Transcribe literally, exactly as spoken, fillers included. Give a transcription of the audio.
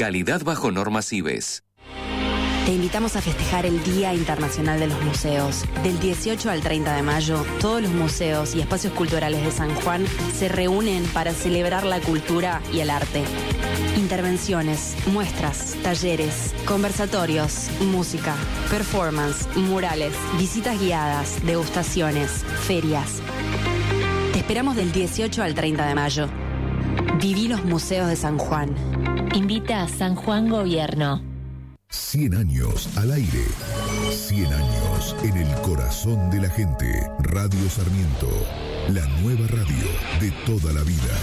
Calidad bajo normas I B E S. Te invitamos a festejar el Día Internacional de los Museos. Del dieciocho al treinta de mayo, todos los museos y espacios culturales de San Juan se reúnen para celebrar la cultura y el arte. Intervenciones, muestras, talleres, conversatorios, música, performance, murales, visitas guiadas, degustaciones, ferias. Te esperamos del dieciocho al treinta de mayo. Viví los museos de San Juan. Invita a San Juan Gobierno. cien años al aire. cien años en el corazón de la gente. Radio Sarmiento, la nueva radio de toda la vida.